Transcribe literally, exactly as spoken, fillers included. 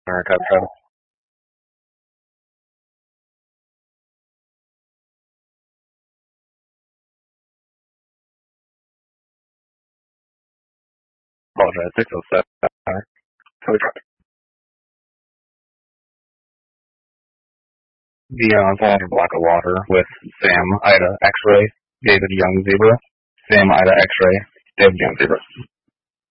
America, Travis. Apologize. six oh seven. The uh, Volume Block of Water with Sam, Ida, X-Ray, David Young, Zebra. Sam, Ida, X-Ray, David Young, Zebra.